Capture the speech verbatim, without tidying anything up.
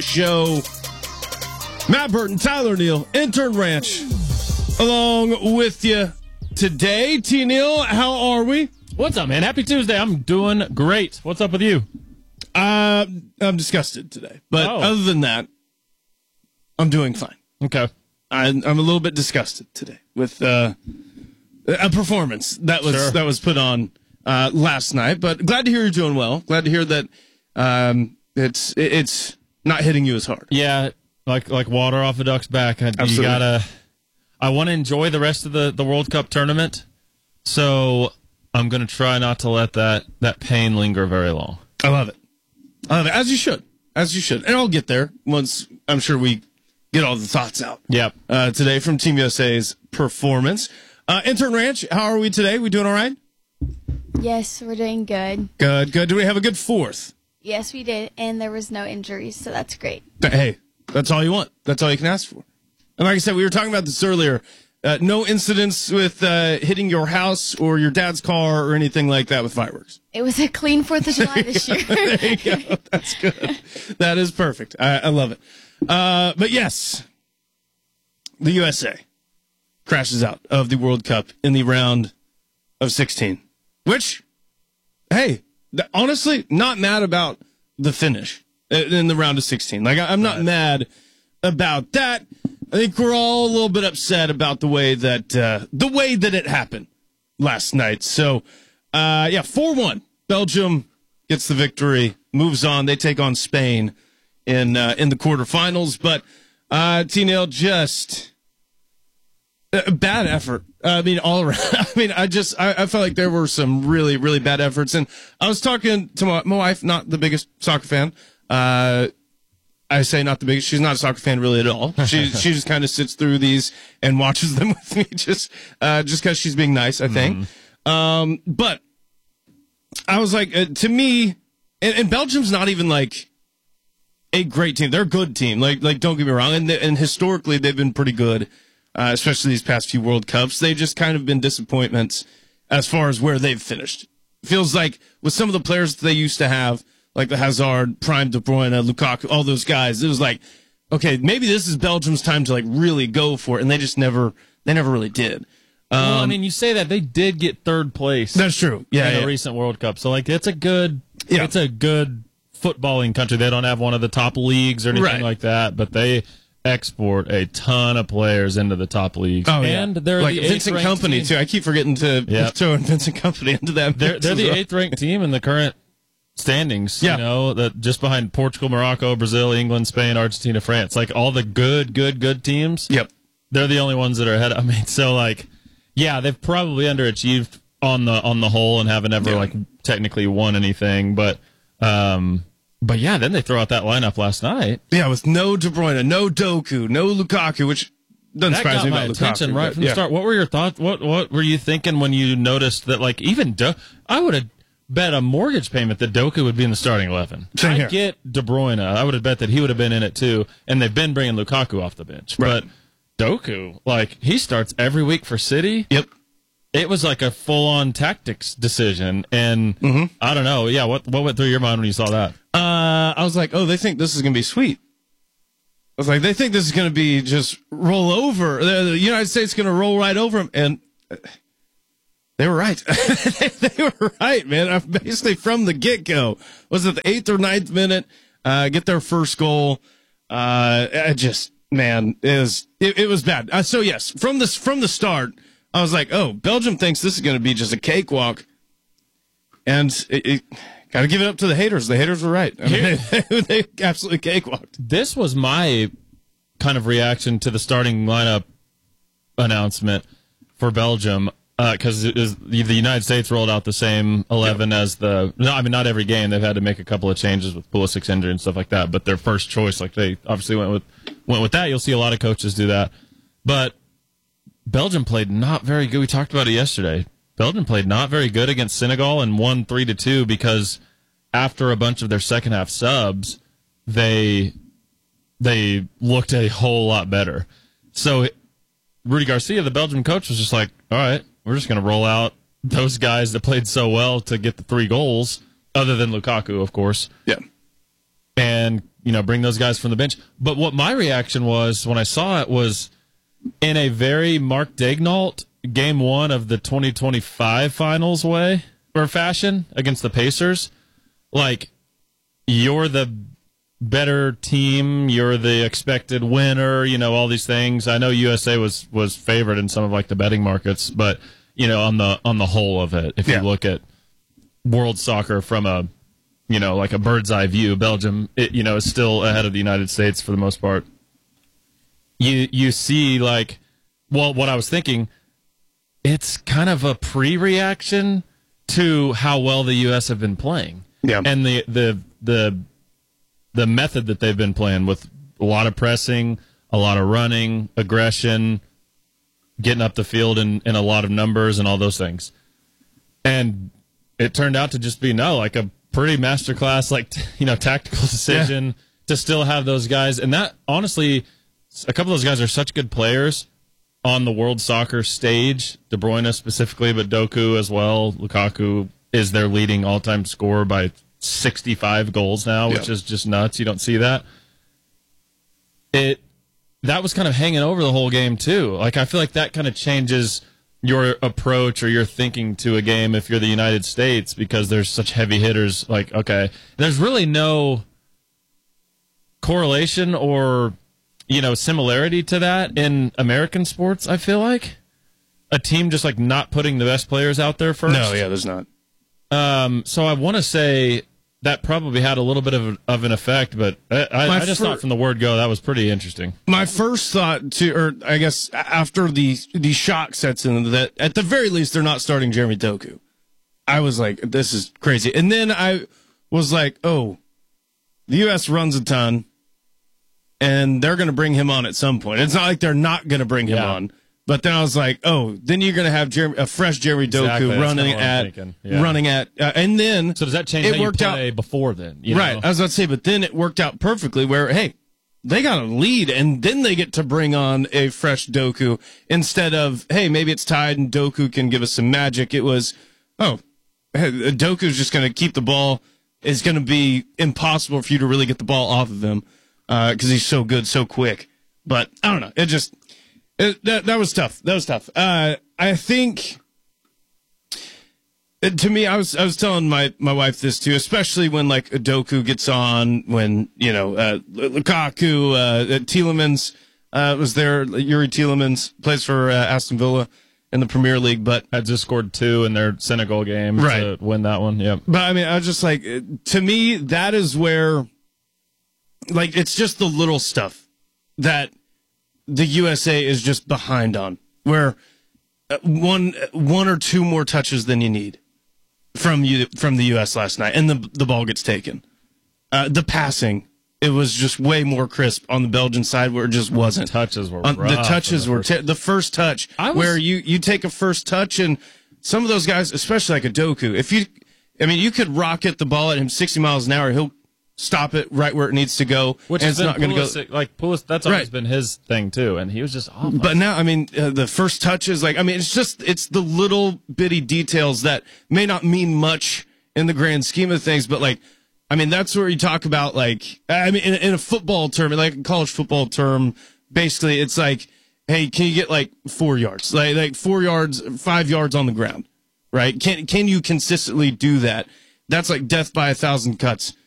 show. Matt Burton, Tyler Neal, Intern Ranch, along with you today. T. Neal, how are we? What's up, man? Happy Tuesday. I'm doing great. What's up with you? Uh, I'm disgusted today. But Oh. other than that, I'm doing fine. Okay. I, I'm a little bit disgusted today with uh, a performance that was Sure. that was put on uh, last night. But glad to hear you're doing well. Glad to hear that um, it's it's not hitting you as hard. Yeah, like like water off a duck's back. I, you Absolutely. gotta. I want to enjoy the rest of the, the World Cup tournament, so I'm gonna try not to let that that pain linger very long. I love it. I love it. As you should. As you should. And I'll get there once I'm sure we get all the thoughts out. Yep. Uh, today from Team U S A's performance. Uh, Intern Ranch, how are we today? We doing all right? Yes, we're doing good. Good, good. Do we have a good fourth? Yes, we did, and there was no injuries, so that's great. But, hey, that's all you want. That's all you can ask for. And like I said, we were talking about this earlier. Uh, no incidents with uh, hitting your house or your dad's car or anything like that with fireworks. It was a clean fourth of July this year. There you go. That's good. That is perfect. I, I love it. Uh, but yes, the U S A crashes out of the World Cup in the round of sixteen, which, hey, th- honestly, not mad about the finish in the round of sixteen. Like, I, I'm not Right. mad about that. I think we're all a little bit upset about the way that uh, the way that it happened last night. So, uh, yeah, four one. Belgium gets the victory, moves on. They take on Spain in uh, in the quarterfinals. But uh, T-Nail, just uh, bad effort. I mean, all around. I mean, I just I, I felt like there were some really really bad efforts. And I was talking to my, my wife, not the biggest soccer fan. Uh, I say not the biggest. She's not a soccer fan really at all. She she just kind of sits through these and watches them with me, just uh, just because she's being nice, I think. Mm-hmm. Um, but I was like, uh, to me, and, and Belgium's not even like a great team. They're a good team. Like like don't get me wrong, and they, and historically they've been pretty good, uh, especially these past few World Cups. They just kind of been disappointments as far as where they've finished. Feels like with some of the players that they used to have, like the Hazard, Prime, De Bruyne, Lukaku, all those guys, it was like, okay, maybe this is Belgium's time to like really go for it, and they just never, they never really did. Um, well, I mean, you say that they did get third place. That's true. Yeah, in yeah. the recent World Cup, so like it's a good, Yeah. it's a good footballing country. They don't have one of the top leagues or anything Right. like that, but they export a ton of players into the top leagues. Oh, yeah. and they're like the Vincent eighth-ranked Company team. too. I keep forgetting to Yep. throw in Vincent Company into that. They're mix they're as the well. eighth ranked team in the current standings. Yeah. You know, that just behind Portugal, Morocco, Brazil, England, Spain, Argentina, France. Like all the good, good, good teams. Yep. They're the only ones that are ahead. I mean, so like, yeah, they've probably underachieved on the on the whole and haven't ever Yeah. like technically won anything. But um, but yeah, then they throw out that lineup last night. Yeah, with no De Bruyne, no Doku, no Lukaku, which doesn't That surprise got me my about attention Lukaku. right but from the yeah. start. What were your thoughts? What what were you thinking when you noticed that? Like even Do- I would have bet a mortgage payment that Doku would be in the starting eleven. Same I here. get De Bruyne. I would have bet that he would have been in it too. And they've been bringing Lukaku off the bench, Right. but Doku, like he starts every week for City. Yep. It was like a full-on tactics decision, and Mm-hmm. I don't know. Yeah, what what went through your mind when you saw that? Uh, I was like, oh, they think this is going to be sweet. I was like, they think this is going to be just roll over. The, the United States is going to roll right over them. And uh, they were right. They were right, man. I, basically, from the get-go, was it the eighth or ninth minute, uh, get their first goal. Uh, I just, man, it was, it, it was bad. Uh, so, yes, from, this, from the start, I was like, oh, Belgium thinks this is going to be just a cakewalk. And it, it got to give it up to the haters. The haters were right. I mean, they, they absolutely cakewalked. This was my kind of reaction to the starting lineup announcement for Belgium, because uh, the United States rolled out the same eleven as the. No, I mean not every game. They've had to make a couple of changes with Pulisic's injury and stuff like that. But their first choice, like they obviously went with went with that. You'll see a lot of coaches do that. But Belgium played not very good. We talked about it yesterday. Belgium played not very good against Senegal and won three to two because after a bunch of their second half subs, they they looked a whole lot better. So Rudy Garcia, the Belgian coach, was just like, all right, we're just going to roll out those guys that played so well to get the three goals, other than Lukaku, of course. Yeah. and, you know, bring those guys from the bench. But what my reaction was when I saw it was in a very Mark Daignault game one of the twenty twenty-five finals way or fashion against the Pacers. Like, you're the better team, you're the expected winner, you know, all these things. I know U S A was was favored in some of like the betting markets, but you know, on the on the whole of it, if Yeah. you look at world soccer from a, you know, like a bird's eye view, Belgium, it, you know, is still ahead of the United States for the most part. You you see like, well, what I was thinking, it's kind of a pre-reaction to how well the U S have been playing. Yeah. And the the the the method that they've been playing with a lot of pressing, a lot of running, aggression, getting up the field in, in a lot of numbers and all those things. And it turned out to just be, no, like a pretty masterclass, like, t- you know, tactical decision yeah. to still have those guys. And that, honestly, a couple of those guys are such good players on the world soccer stage, De Bruyne specifically, but Doku as well. Lukaku is their leading all-time scorer by sixty-five goals now, which yeah. is just nuts. You don't see that. It that was kind of hanging over the whole game too. Like, I feel like that kind of changes your approach or your thinking to a game if you're the United States, because there's such heavy hitters. Like, okay, there's really no correlation or, you know, similarity to that in American sports. I feel like a team just like not putting the best players out there first. No, yeah, there's not. Um, so I want to say that probably had a little bit of, of an effect, but I, I, I just fir- thought from the word go that was pretty interesting. My first thought, to, or I guess after the the shock sets in, that at the very least they're not starting Jeremy Doku. I was like, this is crazy. And then I was like, oh, the U S runs a ton, and they're going to bring him on at some point. It's not like they're not going to bring him yeah. on. But then I was like, oh, then you're going to have Jeremy, a fresh Jeremy Doku exactly, running at, yeah. running at, uh, and then so does that change it how worked you play out, before then? You right, know? I was about to say, but then it worked out perfectly where, hey, they got a lead, and then they get to bring on a fresh Doku instead of, hey, maybe it's tied and Doku can give us some magic. It was, oh, hey, Doku's just going to keep the ball. It's going to be impossible for you to really get the ball off of him because uh, he's so good, so quick. But I don't know. It just... It, that, that was tough. That was tough. Uh, I think, it, to me, I was I was telling my, my wife this too, especially when like Doku gets on, when you know uh, Lukaku, uh, Tielemans uh, was there. Yuri Tielemans plays for uh, Aston Villa in the Premier League, but had just scored two in their Senegal game right. to win that one. Yep. But I mean, I was just like, to me, that is where, like, it's just the little stuff that the U S A is just behind on, where one one or two more touches than you need from you from the U S last night, and the the ball gets taken. Uh, the passing, it was just way more crisp on the Belgian side, where it just wasn't. The touches were on, rough the touches the were first, te- the first touch was, where you you take a first touch, and some of those guys, especially like a Doku, if you, I mean, you could rocket the ball at him sixty miles an hour, he'll stop it right where it needs to go, which and is it's not going to go. Like Pulisic, that's always right. been his thing too, and he was just off. But now, I mean, uh, the first touches, like, I mean, it's just it's the little bitty details that may not mean much in the grand scheme of things, but like, I mean, that's where you talk about, like, I mean, in, in a football term, like a college football term, basically, it's like, hey, can you get like four yards, like like four yards, five yards on the ground, right? Can can you consistently do that? That's like death by a thousand cuts.